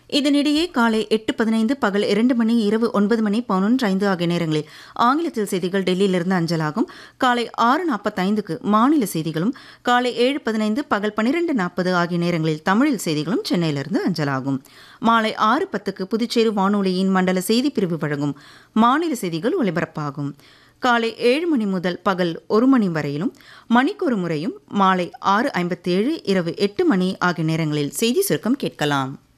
இதனிடையே காலை 8:15, பகல் 2 மணி, இரவு 9 மணி 11:05 ஆகிய நேரங்களில் ஆங்கிலத்தில் செய்திகள் டெல்லியிலிருந்து அஞ்சலாகும். காலை 6:45க்கு மாநில செய்திகளும், காலை 7:15, பகல் 12:40 ஆகிய நேரங்களில் தமிழில் செய்திகளும் சென்னையிலிருந்து அஞ்சலாகும். மாலை 6:10க்கு புதுச்சேரி வானொலியின் மண்டல செய்திப் பிரிவு வழங்கும் மாநில செய்திகள் ஒலிபரப்பாகும். காலை 7 மணி முதல் பகல் 1 மணி வரையிலும், மணிக்கொரு முறையும் மாலை 6:57, இரவு 8 மணி ஆகிய நேரங்களில் செய்தி சுருக்கம் கேட்கலாம்.